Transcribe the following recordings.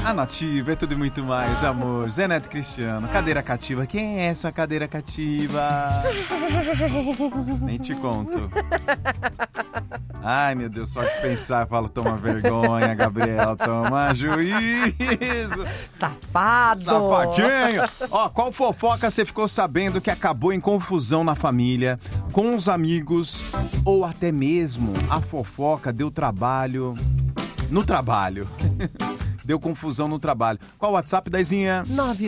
A Nativa é tudo e muito mais, amor. Zé Neto Cristiano, cadeira cativa. Quem é sua cadeira cativa? Nem te conto. Ai, meu Deus, só de pensar, eu falo, toma vergonha, Gabriel, toma juízo. Safado. Safadinho. Ó, qual fofoca você ficou sabendo que acabou em confusão na família, com os amigos, ou até mesmo a fofoca deu trabalho no trabalho? Deu confusão no trabalho. Qual o WhatsApp, Daizinha?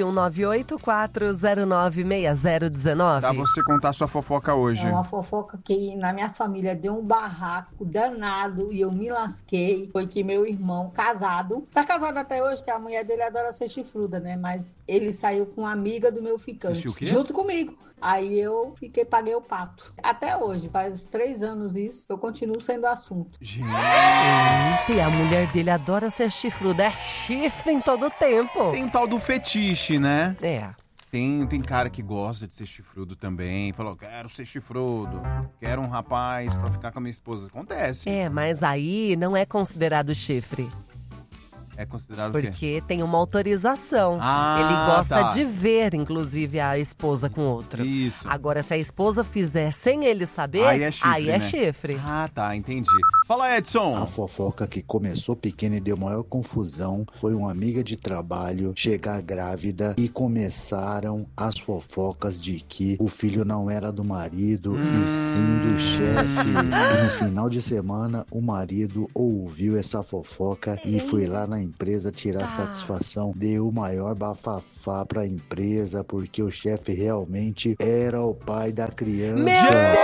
91984096019. Pra você contar sua fofoca hoje. É uma fofoca que na minha família deu um barraco danado e eu me lasquei. Foi que meu irmão, casado, tá casado até hoje, que a mulher dele adora ser chifruda, né? Mas ele saiu com uma amiga do meu ficante, o quê? junto comigo. Aí eu paguei o pato. Até hoje, faz 3 anos isso, eu continuo sendo assunto. Gente. E a mulher dele adora ser chifruda. É chifre em todo tempo. Tem tal do fetiche, né? É. Tem cara que gosta de ser chifrudo também. Falou, quero ser chifrudo. Quero um rapaz pra ficar com a minha esposa. Acontece. É, mas aí não é considerado chifre. É considerado o quê? Porque tem uma autorização. Ah, Ele gosta tá. de ver, inclusive, a esposa com outro. Isso. Agora, se a esposa fizer sem ele saber, Aí é chifre, né? chifre. Ah, tá, entendi. Fala, Edson. A fofoca que começou pequena e deu maior confusão foi uma amiga de trabalho chegar grávida e começaram as fofocas de que o filho não era do marido e sim do chefe. E no final de semana, o marido ouviu essa fofoca e foi lá na empresa tirar satisfação. Deu o maior bafafá pra empresa porque o chefe realmente era o pai da criança. Meu Deus!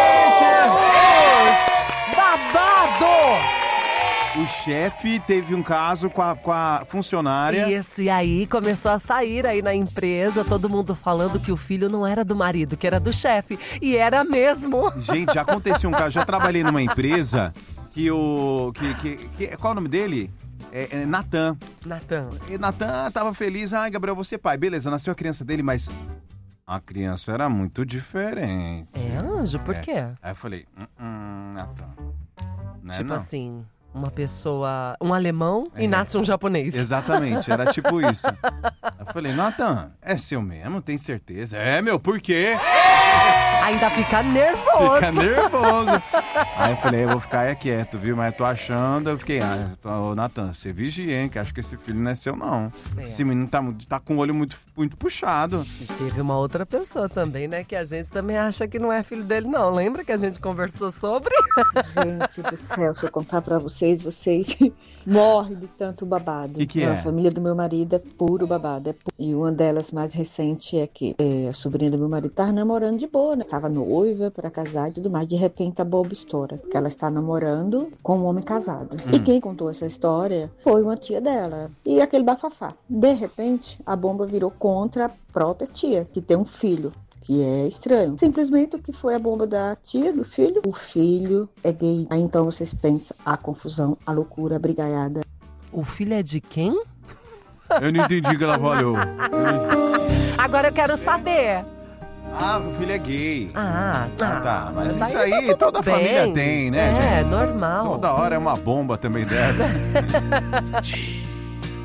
Babado! O chefe teve um caso com a funcionária. Isso, e aí começou a sair aí na empresa, todo mundo falando que o filho não era do marido, que era do chefe. E era mesmo. Gente, já aconteceu um caso. Já trabalhei numa empresa que o... qual é o nome dele? É Natan. Natan. E Natan tava feliz. Ai, Gabriel, você é pai. Beleza, nasceu a criança dele, mas a criança era muito diferente. É, anjo, por quê? Aí eu falei, Natan. Não é Tipo não. assim, uma pessoa, um alemão e nasce um japonês. Exatamente, era tipo isso. Eu falei, Natan, é seu mesmo? Tem certeza? É, meu, por quê? Ainda fica nervoso. Fica nervoso. Aí eu falei, eu vou ficar quieto, viu? Mas eu tô achando, eu fiquei, ô Natan, você vigia, hein? Que acho que esse filho não é seu, não. É. Esse menino tá com o olho muito puxado. E teve uma outra pessoa também, né? Que a gente também acha que não é filho dele, não. Lembra que a gente conversou sobre? Gente do céu, se eu contar pra vocês morrem de tanto babado. Que A é? família do meu marido é puro babado. E uma delas mais recente é que a sobrinha do meu marido tava namorando de boa, né? Tava noiva pra casar e tudo mais. De repente a bomba estoura. Que ela está namorando com um homem casado. E quem contou essa história foi uma tia dela. E aquele bafafá. De repente, a bomba virou contra a própria tia, que tem um filho. Que é estranho. Simplesmente o que foi a bomba da tia, do filho? O filho é gay. Aí então vocês pensam a confusão, a loucura, a brigaiada. O filho é de quem? Eu não entendi que ela falou. Agora eu quero saber. Ah, o filho é gay. Tá. Mas Daí isso aí tá tudo toda bem. família tem, né? É, gente? normal. Toda hora é uma bomba também dessa.